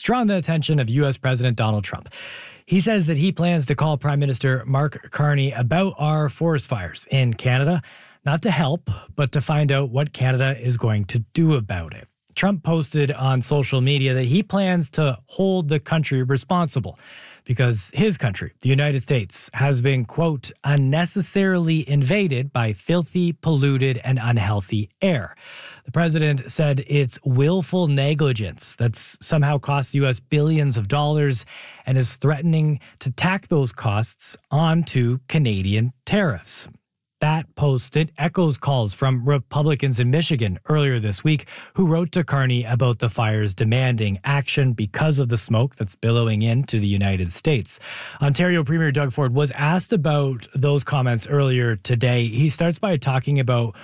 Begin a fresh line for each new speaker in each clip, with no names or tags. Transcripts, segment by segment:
It's drawn the attention of U.S. President Donald Trump. He says that he plans to call Prime Minister Mark Carney about our forest fires in Canada, not to help, but to find out what Canada is going to do about it. Trump posted on social media that he plans to hold the country responsible because his country, the United States, has been, quote, unnecessarily invaded by filthy, polluted, and unhealthy air. The president said it's willful negligence that's somehow cost U.S. billions of dollars and is threatening to tack those costs onto Canadian tariffs. That post, it echoes calls from Republicans in Michigan earlier this week who wrote to Carney about the fires demanding action because of the smoke that's billowing into the United States. Ontario Premier Doug Ford was asked about those comments earlier today. He starts by talking about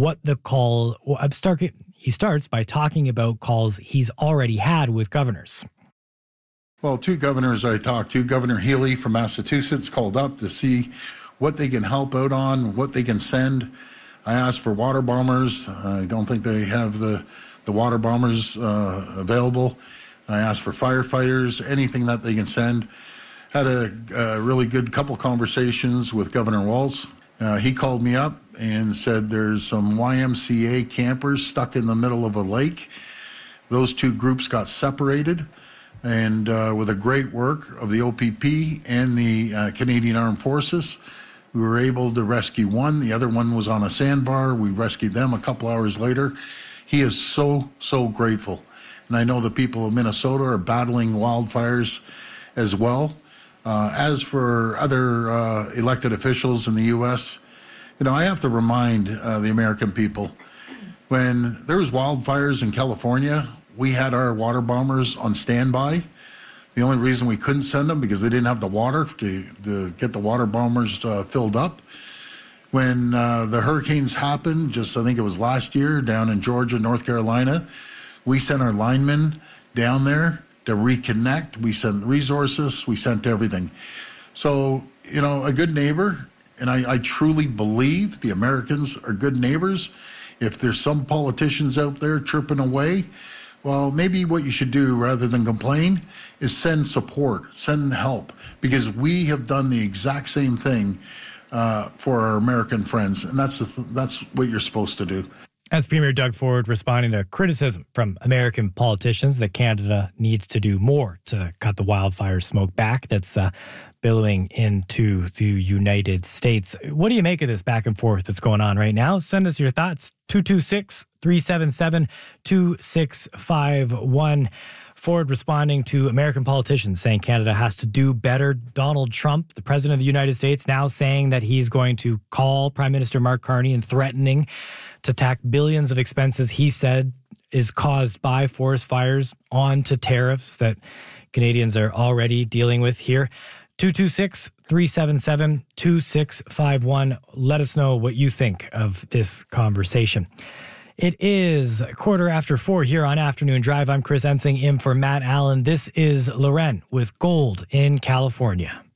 he starts by talking about calls he's already had with governors.
Well, two governors I talked to, Governor Healy from Massachusetts called up to see what they can help out on, what they can send. I asked for water bombers. I don't think they have the water bombers available. I asked for firefighters, anything that they can send. Had a really good couple conversations with Governor Walz. He called me up and said there's some YMCA campers stuck in the middle of a lake. Those two groups got separated. And with a great work of the OPP and the Canadian Armed Forces, we were able to rescue one. The other one was on a sandbar. We rescued them a couple hours later. He is so grateful. And I know the people of Minnesota are battling wildfires as well. As for other elected officials in the U.S., I have to remind the American people, when there was wildfires in California, we had our water bombers on standby. The only reason we couldn't send them because they didn't have the water to get the water bombers filled up. When the hurricanes happened, I think it was last year, down in Georgia, North Carolina, we sent our linemen down there to reconnect. We sent resources. We sent everything. So, a good neighbor, and I truly believe the Americans are good neighbors. If there's some politicians out there chirping away, well, maybe what you should do rather than complain is send support, send help, because we have done the exact same thing for our American friends, and that's what you're supposed to do.
As Premier Doug Ford responding to criticism from American politicians that Canada needs to do more to cut the wildfire smoke back that's billowing into the United States. What do you make of this back and forth that's going on right now? Send us your thoughts. 226-377-2651. Ford responding to American politicians saying Canada has to do better. Donald Trump, the president of the United States, now saying that he's going to call Prime Minister Mark Carney and threatening to tack billions of expenses he said is caused by forest fires onto tariffs that Canadians are already dealing with here. 226-377-2651. Let us know what you think of this conversation. It is 4:15 here on Afternoon Drive. I'm Chris Ensing in for Matt Allen. This is Loren with Gold in California.